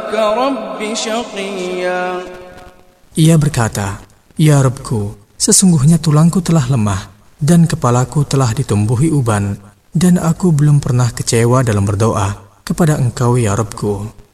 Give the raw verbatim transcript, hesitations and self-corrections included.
لك رب شقيا. Ia berkata, "Ya Rabbku, sesungguhnya tulangku telah lemah dan kepalaku telah ditumbuhi uban, dan aku belum pernah kecewa dalam berdoa kepada Engkau ya Rabbku."